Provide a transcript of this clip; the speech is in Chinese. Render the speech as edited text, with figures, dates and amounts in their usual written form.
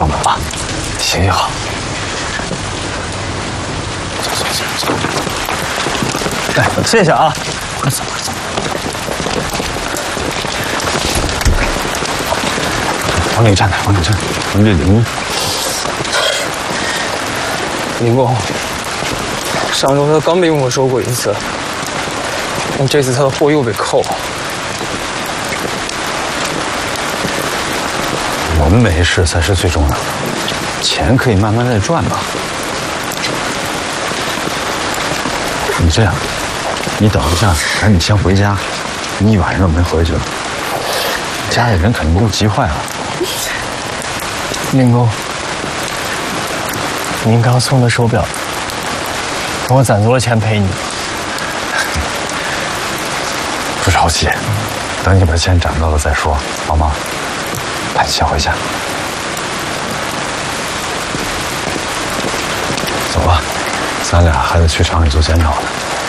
放满吧，歇好。走。哎，谢谢啊，快走。往里站，往这里。 林工，上周他刚被没收过一次，但这次他的货又被扣。 我们没事才是最重要的，钱可以慢慢再赚吧。你这样，你等一下，赶紧先回家，你一晚上都没回去了，家里人肯定都急坏了。 林工，您刚送的手表，我攒足了钱赔你。 不着急，等你把钱攒到了再说，好吗？来，先回家。走吧，咱俩还得去厂里做检讨呢。